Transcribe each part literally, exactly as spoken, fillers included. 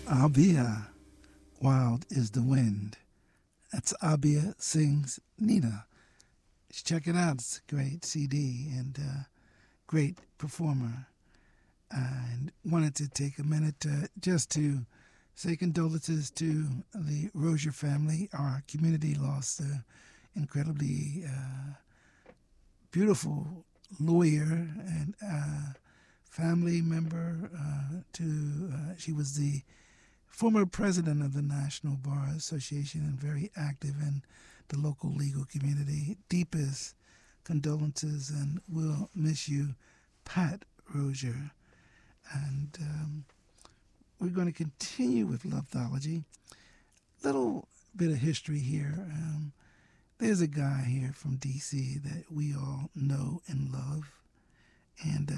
Abia, Wild is the Wind. That's Abia Sings Nina. Check it out. It's a great C D and uh, great performer. And wanted to take a minute uh, just to say condolences to the Rozier family. Our community lost an incredibly uh, beautiful lawyer and uh, family member. Uh, to uh, she was the former president of the National Bar Association and very active in the local legal community. Deepest condolences, and we'll miss you, Pat Rozier. And um, we're going to continue with Lovethology. Little bit of history here. Um, there's a guy here from D C that we all know and love, and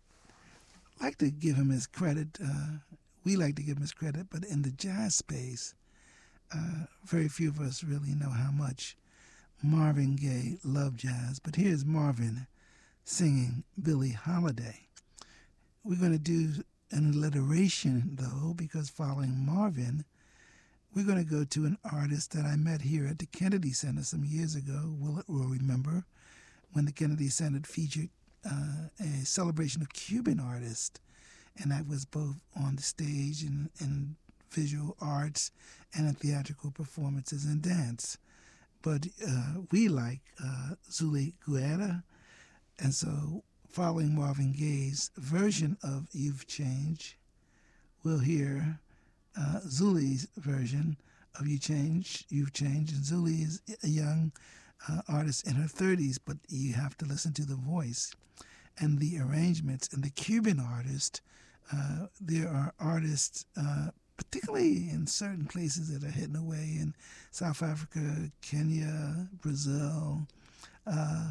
uh, like to give him his credit. Uh, we like to give him his credit, but in the jazz space, uh, very few of us really know how much Marvin Gaye loved jazz. But here's Marvin singing Billie Holiday. We're going to do an alliteration, though, because following Marvin, we're going to go to an artist that I met here at the Kennedy Center some years ago. Will will remember when the Kennedy Center featured uh, a celebration of Cuban artists, and I was both on the stage and in visual arts and in theatrical performances and dance. But uh, we like uh, Zuli Guerra, and so following Marvin Gaye's version of You've Changed, we'll hear uh, Zuli's version of You Change, You've Changed. And Zuli is a young uh, artist in her thirties, but you have to listen to the voice and the arrangements. And the Cuban artist, uh, there are artists, uh, particularly in certain places that are hidden away in South Africa, Kenya, Brazil, uh,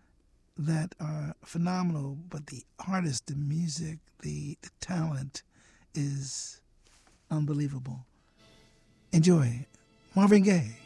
that are phenomenal, but the artist, the music, the, the talent is unbelievable. Enjoy Marvin Gaye.